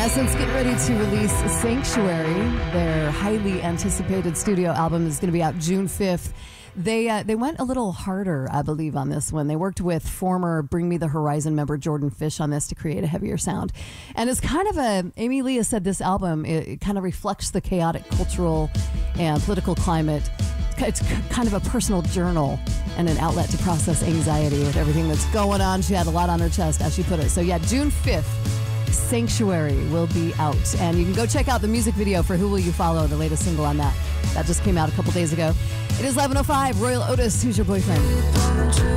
Essence getting ready to release Sanctuary. Their highly anticipated studio album is going to be out June 5th. They went a little harder, I believe, on this one. They worked with former Bring Me the Horizon member Jordan Fish on this to create a heavier sound. And it's kind of Amy Lee has said this album, it kind of reflects the chaotic cultural and political climate. It's kind of a personal journal and an outlet to process anxiety with everything that's going on. She had a lot on her chest, as she put it. So yeah, June 5th. Sanctuary will be out, and you can go check out the music video for Who Will You Follow, the latest single on that just came out a couple days ago. It is 11:05. Royal Otis, Who's Your Boyfriend?